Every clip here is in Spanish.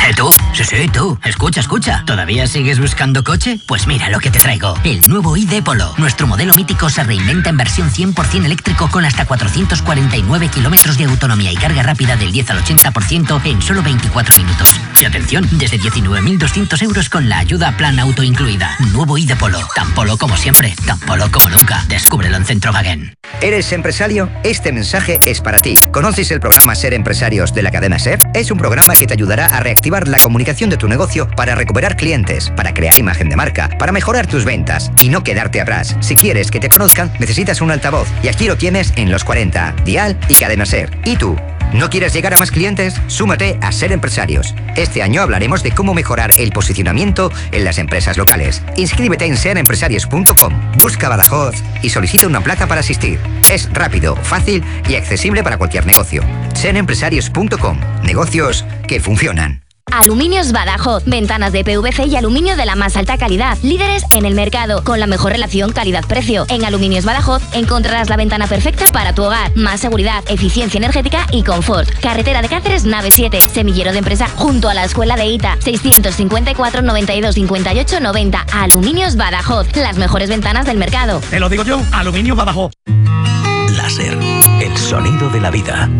¿Tú? Sí, tú. Escucha, escucha. ¿Todavía sigues buscando coche? Pues mira lo que te traigo. El nuevo ID Polo. Nuestro modelo mítico se reinventa en versión 100% eléctrico con hasta 449 kilómetros de autonomía y carga rápida del 10 al 80% en solo 24 minutos. Y atención, desde 19.200 euros con la ayuda Plan Auto incluida. Nuevo ID Polo. Tan polo como siempre, tan polo como nunca. Descúbrelo en Centrowagen. ¿Eres empresario? Este mensaje es para ti. ¿Conoces el programa Ser Empresarios de la cadena SER? Es un programa que te ayudará a reactivar la comunicación de tu negocio para recuperar clientes, para crear imagen de marca, para mejorar tus ventas y no quedarte atrás. Si quieres que te conozcan, necesitas un altavoz y aquí lo tienes en Los 40, Dial y Cadena SER. ¿Y tú? ¿No quieres llegar a más clientes? Súmate a Ser Empresarios. Este año hablaremos de cómo mejorar el posicionamiento en las empresas locales. Inscríbete en serempresarios.com, busca Badajoz y solicita una plaza para asistir. Es rápido, fácil y accesible para cualquier negocio. serempresarios.com, negocios que funcionan. Aluminios Badajoz, ventanas de PVC y aluminio de la más alta calidad, líderes en el mercado, con la mejor relación calidad-precio. En Aluminios Badajoz encontrarás la ventana perfecta para tu hogar, más seguridad, eficiencia energética y confort. Carretera de Cáceres, nave 7, semillero de empresa junto a la escuela de ITA, 654 92 58 90. Aluminios Badajoz, las mejores ventanas del mercado. Te lo digo yo, Aluminios Badajoz. Láser, el sonido de la vida.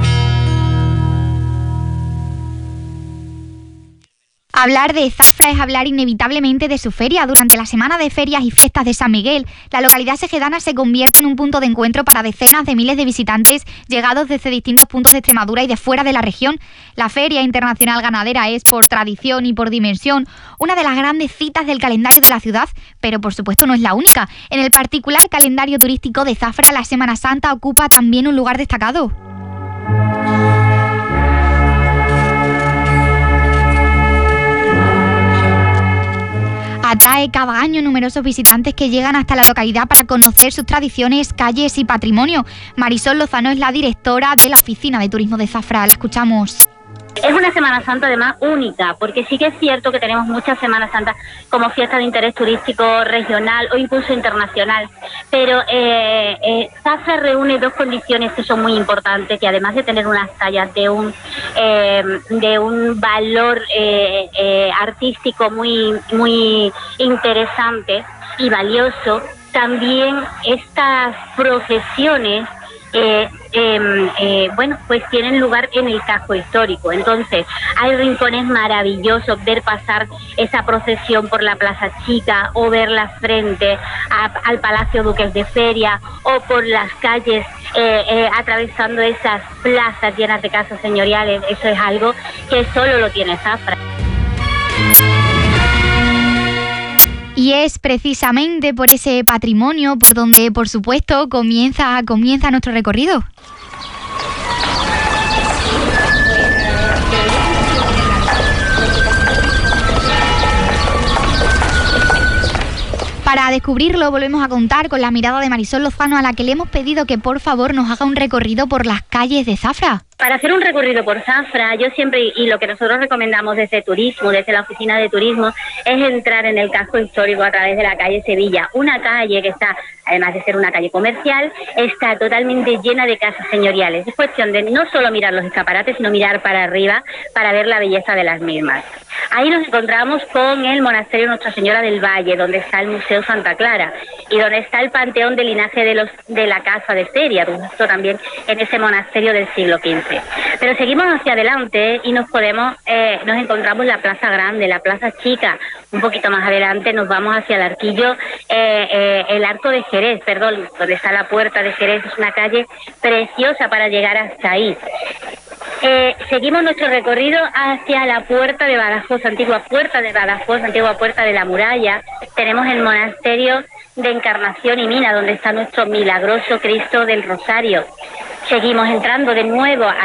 Hablar de Zafra es hablar inevitablemente de su feria. Durante la semana de ferias y fiestas de San Miguel, la localidad sejedana se convierte en un punto de encuentro para decenas de miles de visitantes llegados desde distintos puntos de Extremadura y de fuera de la región. La Feria Internacional Ganadera es, por tradición y por dimensión, una de las grandes citas del calendario de la ciudad, pero por supuesto no es la única. En el particular calendario turístico de Zafra, la Semana Santa ocupa también un lugar destacado. Atrae cada año numerosos visitantes que llegan hasta la localidad para conocer sus tradiciones, calles y patrimonio. Marisol Lozano es la directora de la Oficina de Turismo de Zafra. La escuchamos. Es una Semana Santa además única, porque sí que es cierto que tenemos muchas Semanas Santas como fiestas de interés turístico regional o incluso internacional, pero Zafra reúne dos condiciones que son muy importantes, que además de tener unas tallas de un valor artístico muy interesante y valioso, también estas procesiones pues tienen lugar en el casco histórico. Entonces hay rincones maravillosos, ver pasar esa procesión por la Plaza Chica o verla frente al Palacio Duques de Feria o por las calles atravesando esas plazas llenas de casas señoriales. Eso es algo que solo lo tiene Zafra. Y es precisamente por ese patrimonio por donde, por supuesto, comienza nuestro recorrido. Para descubrirlo, volvemos a contar con la mirada de Marisol Lozano, a la que le hemos pedido que por favor nos haga un recorrido por las calles de Zafra. Para hacer un recorrido por Zafra, yo siempre, y lo que nosotros recomendamos desde Turismo, desde la Oficina de Turismo, es entrar en el casco histórico a través de la calle Sevilla. Una calle que está, además de ser una calle comercial, está totalmente llena de casas señoriales. Es cuestión de no solo mirar los escaparates, sino mirar para arriba para ver la belleza de las mismas. Ahí nos encontramos con el Monasterio Nuestra Señora del Valle, donde está el Museo Santa Clara y donde está el Panteón de Linaje de la Casa de Feria, justo también en ese monasterio del siglo XV. Pero seguimos hacia adelante y nos encontramos la Plaza Grande, la Plaza Chica. Un poquito más adelante nos vamos hacia el Arquillo, el Arco de Jerez, donde está la Puerta de Jerez. Es una calle preciosa para llegar hasta ahí. Seguimos nuestro recorrido hacia la Puerta de Badajoz, antigua Puerta de la Muralla. Tenemos el Monasterio de Encarnación y Mina, donde está nuestro milagroso Cristo del Rosario. Seguimos entrando de nuevo a